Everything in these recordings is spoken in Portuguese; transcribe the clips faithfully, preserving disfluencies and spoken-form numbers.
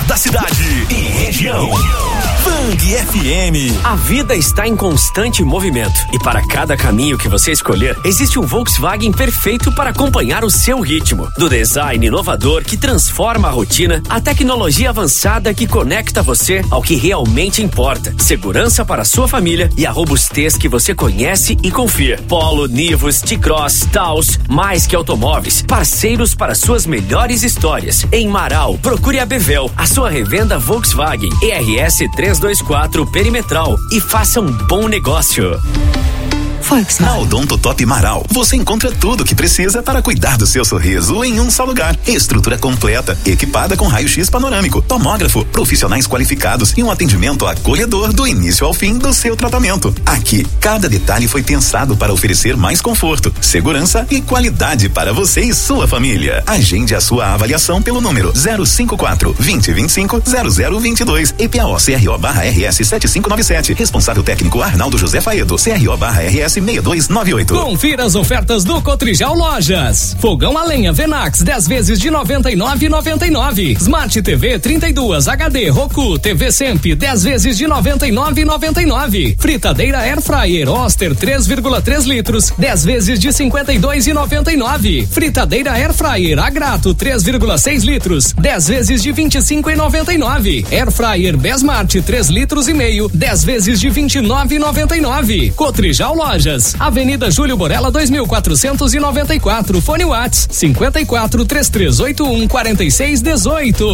da cidade e região. Bang F M. A vida está em constante movimento e para cada caminho que você escolher, existe um Volkswagen perfeito para acompanhar o seu ritmo. Do design inovador que transforma a rotina, à tecnologia avançada que conecta você ao que realmente importa. Segurança para a sua família e a robustez que você conhece e confia. Polo, Nivus, T-Cross, Taos, mais que automóveis, parceiros para suas melhores histórias. Em Marau, procure a Bevel, a sua revenda Volkswagen E R S trezentos e vinte e quatro Perimetral e faça um bom negócio. Na Odonto Top Marau, você encontra tudo o que precisa para cuidar do seu sorriso em um só lugar. Estrutura completa, equipada com raio-x panorâmico, tomógrafo, profissionais qualificados e um atendimento acolhedor do início ao fim do seu tratamento. Aqui, cada detalhe foi pensado para oferecer mais conforto, segurança e qualidade para você e sua família. Agende a sua avaliação pelo número zero cinco quatro, vinte, vinte e cinco, zero zero vinte e dois. E P A O C R O barra R S sete cinco nove sete. Responsável técnico Arnaldo José Faedo, C R O barra R S seis dois nove oito. Confira as ofertas do Cotrijal Lojas. Fogão a lenha Venax dez vezes de noventa e nove reais e noventa e nove centavos. Smart T V trinta e dois H D Roku T V Semp dez vezes de noventa e nove reais e noventa e nove centavos. Fritadeira Air Fryer Oster três vírgula três litros dez vezes de cinquenta e dois reais e noventa e nove centavos. Fritadeira Air Fryer Agrato três vírgula seis litros dez vezes de vinte e cinco reais e noventa e nove centavos. Air Fryer Besmart três litros e meio dez vezes de vinte e nove reais e noventa e nove centavos. Cotrijal Lojas, Avenida Júlio Borella dois mil quatrocentos e noventa e quatro, fone Whats cinquenta e quatro, três três oito um, quarenta e seis dezoito.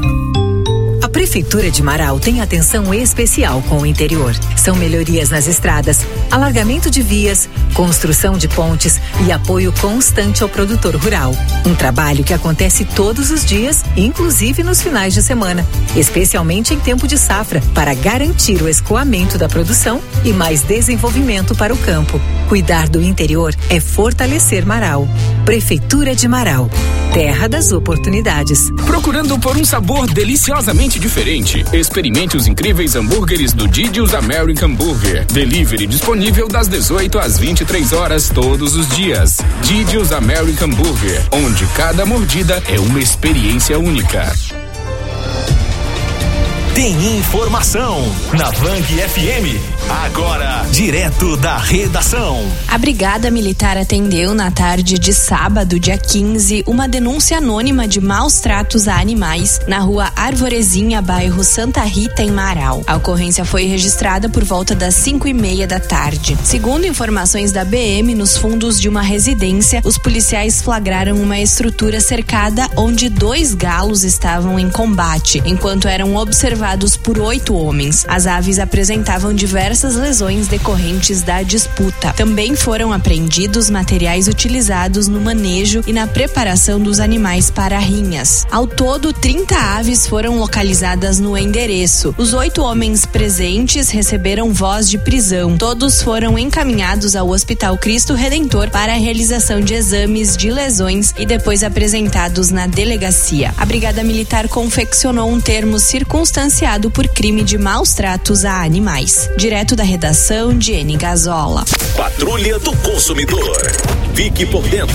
A Prefeitura de Marau tem atenção especial com o interior. São melhorias nas estradas, alargamento de vias, construção de pontes e apoio constante ao produtor rural. Um trabalho que acontece todos os dias, inclusive nos finais de semana, especialmente em tempo de safra, para garantir o escoamento da produção e mais desenvolvimento para o campo. Cuidar do interior é fortalecer Marau. Prefeitura de Marau, terra das oportunidades. Procurando por um sabor deliciosamente diferente? Experimente os incríveis hambúrgueres do Didi's American Burger. Delivery disponível das dezoito às vinte e três horas todos os dias. Didi's American Burger, onde cada mordida é uma experiência única. Tem informação na Bang F M. Agora, direto da redação. A Brigada Militar atendeu na tarde de sábado, dia quinze, uma denúncia anônima de maus tratos a animais na rua Arvorezinha, bairro Santa Rita, em Marau. A ocorrência foi registrada por volta das cinco e meia da tarde. Segundo informações da B M, nos fundos de uma residência, os policiais flagraram uma estrutura cercada onde dois galos estavam em combate, enquanto eram observados por oito homens. As aves apresentavam diversas lesões decorrentes da disputa. Também foram apreendidos materiais utilizados no manejo e na preparação dos animais para rinhas. Ao todo, trinta aves foram localizadas no endereço. Os oito homens presentes receberam voz de prisão. Todos foram encaminhados ao Hospital Cristo Redentor para a realização de exames de lesões e depois apresentados na delegacia. A Brigada Militar confeccionou um termo circunstanciado por crime de maus tratos a animais. Direto da redação, Jenny Gazola. Patrulha do Consumidor. Fique por dentro